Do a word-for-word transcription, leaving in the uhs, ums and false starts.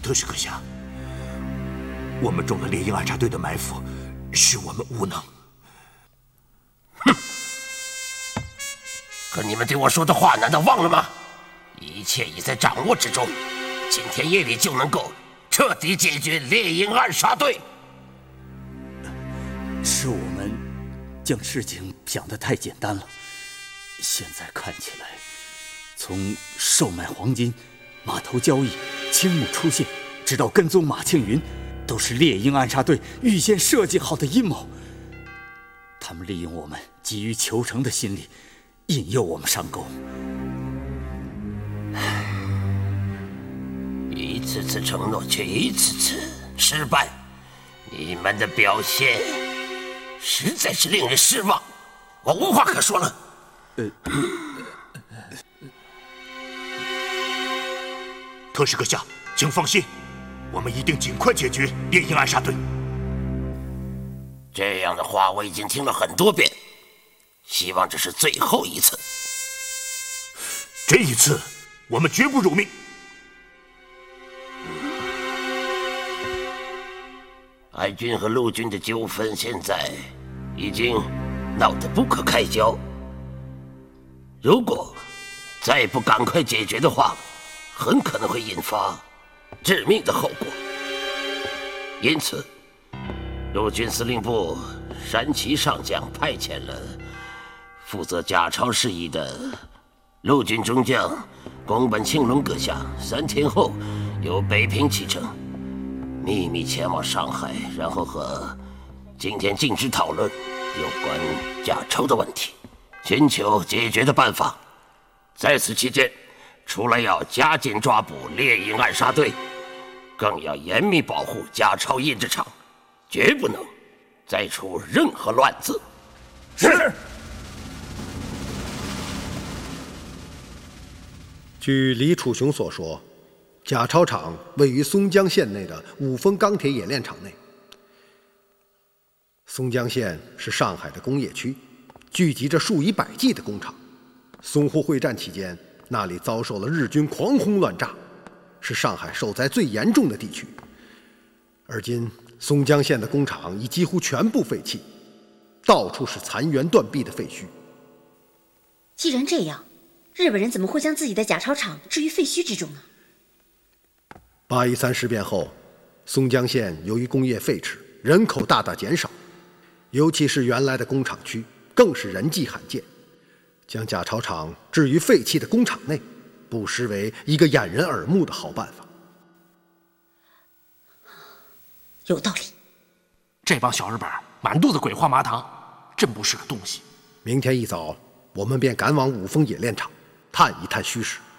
特使阁下，我们中了猎鹰暗杀队的埋伏，是我们无能。 哼！可你们对我说的话，难道忘了吗？一切已在掌握之中，今天夜里就能够彻底解决猎鹰暗杀队。 是我们将事情想得太简单了。现在看起来，从售卖黄金、码头交易、青木出现，直到跟踪马庆云，都是猎鹰暗杀队预先设计好的阴谋。他们利用我们急于求成的心理，引诱我们上钩。 一次次承诺，却一次次失败，你们的表现实在是令人失望，我无话可说了。呃， 特使阁下，请放心，我们一定尽快解决猎鹰暗杀队。 这样的话我已经听了很多遍，希望这是最后一次。 这一次，我们绝不辱命。 海军和陆军的纠纷现在已经闹得不可开交，如果再不赶快解决的话，很可能会引发致命的后果。因此，陆军司令部山崎上将派遣了负责假钞事宜的陆军中将宫本庆隆阁下，三天后由北平启程，秘密前往上海，然后和今天禁止讨论有关假钞的问题，寻求解决的办法。在此期间，除了要加紧抓捕猎鹰暗杀队，更要严密保护假钞印制厂，绝不能再出任何乱子。 是。 据李楚雄所说，假钞厂位于松江县内的五峰钢铁冶炼厂内。松江县是上海的工业区，聚集着数以百计的工厂。淞沪会战期间，那里遭受了日军狂轰乱炸，是上海受灾最严重的地区。而今松江县的工厂已几乎全部废弃，到处是残垣断壁的废墟。 既然这样，日本人怎么会将自己的假钞厂置于废墟之中呢？ 八一三事变后，松江县由于工业废弛，人口大大减少，尤其是原来的工厂区，更是人迹罕见。将假钞厂置于废弃的工厂内，不失为一个掩人耳目的好办法。 有道理。 这帮小日本满肚子鬼话麻糖，真不是个东西。 明天一早，我们便赶往五峰冶炼厂，探一探虚实。